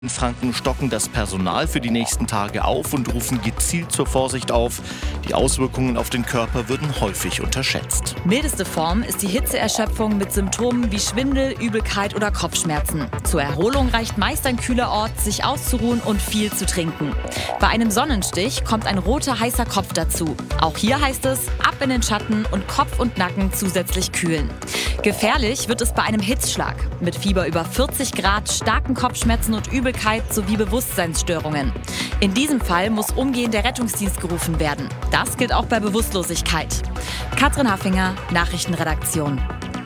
In Franken stocken das Personal für die nächsten Tage auf und rufen gezielt zur Vorsicht auf. Die Auswirkungen auf den Körper würden häufig unterschätzt. Mildeste Form ist die Hitzeerschöpfung mit Symptomen wie Schwindel, Übelkeit oder Kopfschmerzen. Zur Erholung reicht meist ein kühler Ort, sich auszuruhen und viel zu trinken. Bei einem Sonnenstich kommt ein roter, heißer Kopf dazu. Auch hier heißt es, ab in den Schatten und Kopf und Nacken zusätzlich kühlen. Gefährlich wird es bei einem Hitzschlag. Mit Fieber über 40 Grad, starken Kopfschmerzen und Übelkeit sowie Bewusstseinsstörungen. In diesem Fall muss umgehend der Rettungsdienst gerufen werden. Das gilt auch bei Bewusstlosigkeit. Katrin Haffinger, Nachrichtenredaktion.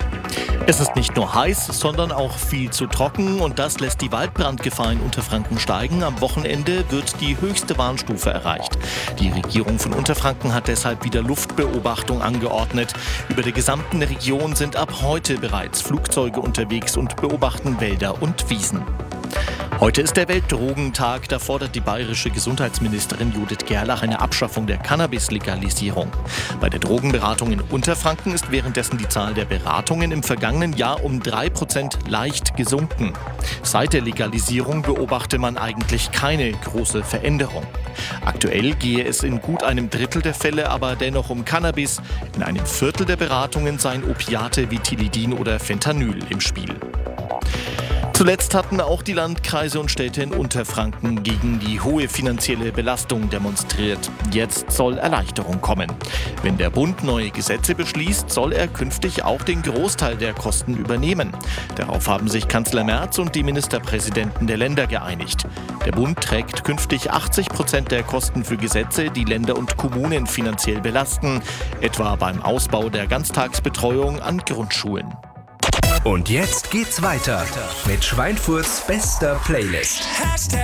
Es ist nicht nur heiß, sondern auch viel zu trocken und das lässt die Waldbrandgefahr in Unterfranken steigen. Am Wochenende wird die höchste Warnstufe erreicht. Die Regierung von Unterfranken hat deshalb wieder Luftbeobachtung angeordnet. Über der gesamten Region sind ab heute bereits Flugzeuge unterwegs und beobachten Wälder und Wiesen. Heute ist der Weltdrogentag, da fordert die bayerische Gesundheitsministerin Judith Gerlach eine Abschaffung der Cannabis-Legalisierung. Bei der Drogenberatung in Unterfranken ist währenddessen die Zahl der Beratungen im vergangenen Jahr um 3% leicht gesunken. Seit der Legalisierung beobachte man eigentlich keine große Veränderung. Aktuell gehe es in gut einem Drittel der Fälle aber dennoch um Cannabis. In einem Viertel der Beratungen seien Opiate wie Tilidin oder Fentanyl im Spiel. Zuletzt hatten auch die Landkreise und Städte in Unterfranken gegen die hohe finanzielle Belastung demonstriert. Jetzt soll Erleichterung kommen. Wenn der Bund neue Gesetze beschließt, soll er künftig auch den Großteil der Kosten übernehmen. Darauf haben sich Kanzler Merz und die Ministerpräsidenten der Länder geeinigt. Der Bund trägt künftig 80% der Kosten für Gesetze, die Länder und Kommunen finanziell belasten, etwa beim Ausbau der Ganztagsbetreuung an Grundschulen. Und jetzt geht's weiter mit Schweinfurts bester Playlist.